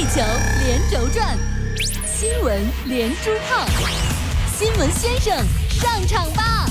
球连轴转，新闻连珠炮，新闻先生上场吧！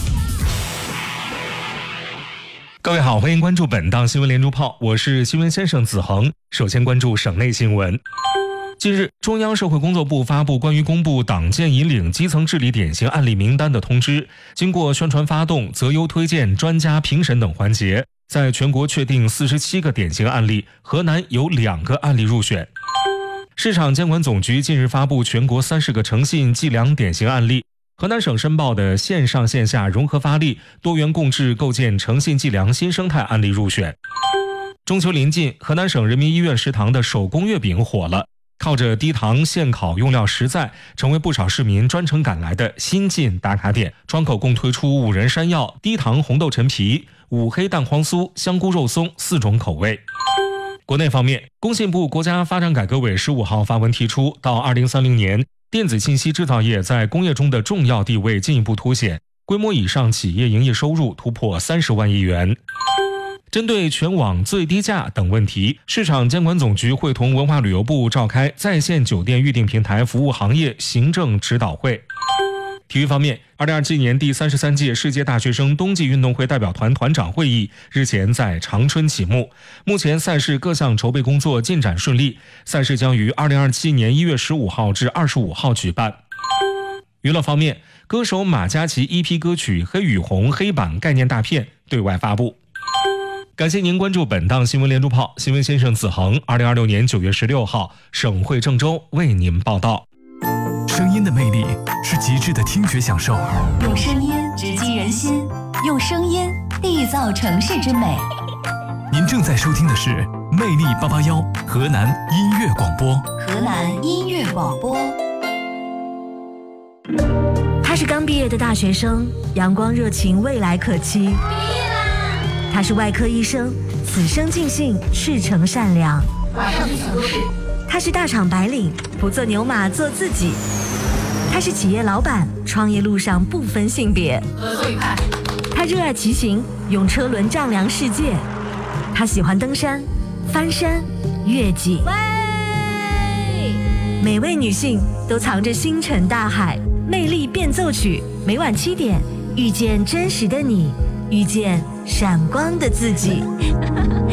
各位好，欢迎关注本档新闻连珠炮，我是新闻先生子恒。首先关注省内新闻。近日，中央社会工作部发布关于公布党建引领基层治理典型案例名单的通知，经过宣传发动、择优推荐、专家评审等环节，在全国确定47个典型案例，河南有2个案例入选。市场监管总局近日发布全国30个诚信计量典型案例，河南省申报的线上线下融合发力、多元共治构建诚信计量新生态案例入选。中秋临近，河南省人民医院食堂的手工月饼火了，靠着低糖现烤用料实在，成为不少市民专程赶来的新晋打卡点。窗口共推出5仁山药、低糖红豆陈皮、五黑蛋黄酥、香菇肉松4种口味。国内方面，工信部国家发展改革委15号发文提出，到2030年，电子信息制造业在工业中的重要地位进一步凸显，规模以上企业营业收入突破30万亿元。针对全网最低价等问题，市场监管总局会同文化旅游部召开在线酒店预订平台服务行业行政指导会。体育方面，2027年第33届世界大学生冬季运动会代表团团长会议日前在长春启幕，目前赛事各项筹备工作进展顺利，赛事将于2027年1月15号至25号举办。娱乐方面，歌手马嘉祺EP歌曲《黑与红》黑板概念大片对外发布。感谢您关注本档新闻连珠炮，新闻先生子恒2026年9月16号省会郑州为您报道。 声音的魅力是极致的听觉享受， 用声音直击人心，用声音缔造城市之美。 您正在收听的是魅力881河南音乐广播。 河南音乐广播。 他是刚毕业的大学生，阳光热情，未来可期。他是外科医生，此生尽兴，赤诚善良。 马上就想做事。 他是大厂白领，不做牛马，做自己。他是企业老板，创业路上不分性别。 合作愉快。 他热爱骑行，用车轮丈量世界。他喜欢登山、翻山、越脊。每位女性都藏着星辰大海，魅力变奏曲，每晚7点，遇见真实的你，遇见闪光的自己。